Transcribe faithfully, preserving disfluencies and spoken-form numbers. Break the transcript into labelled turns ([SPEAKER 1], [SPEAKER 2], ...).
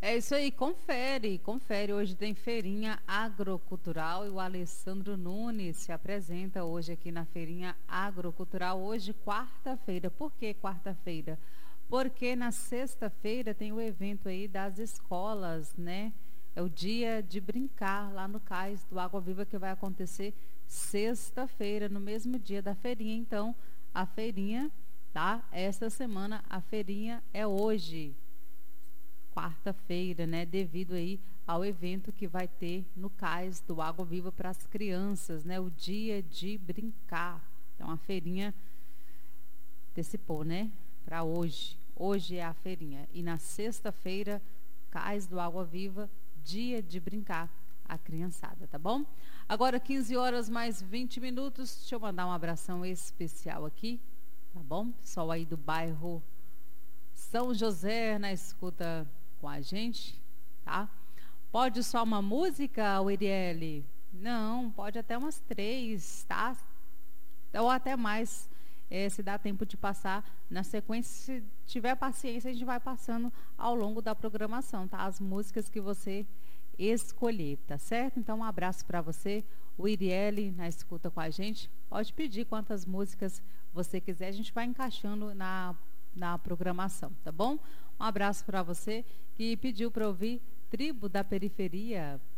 [SPEAKER 1] É isso aí, confere, confere. Hoje tem feirinha agrocultural e o Alessandro Nunes se apresenta hoje aqui na feirinha agrocultural, hoje quarta-feira. Por que quarta-feira? Porque na sexta-feira tem o evento aí das escolas, né? É o dia de brincar lá no cais do Água Viva que vai acontecer sexta-feira, no mesmo dia da feirinha. Então, a feirinha, tá? Esta semana a feirinha é hoje, quarta-feira, né? Devido aí ao evento que vai ter no cais do Água Viva para as crianças, né? O dia de brincar. Então, a feirinha antecipou, né? Para hoje. Hoje é a feirinha. E na sexta-feira, cais do Água Viva, dia de brincar a criançada, tá bom? Agora quinze horas mais vinte minutos. Deixa eu mandar um abração especial aqui, tá bom? Pessoal aí do bairro São José na escuta com a gente, tá? Pode só uma música, Uriele? Não, pode até umas três, tá? Ou até mais, é, se dá tempo de passar na sequência. Se tiver paciência, a gente vai passando ao longo da programação, tá? As músicas que você escolher, tá certo? Então, um abraço para você, o Iriele, na escuta com a gente. Pode pedir quantas músicas você quiser, a gente vai encaixando na, na programação, tá bom? Um abraço para você que pediu para ouvir Tribo da Periferia.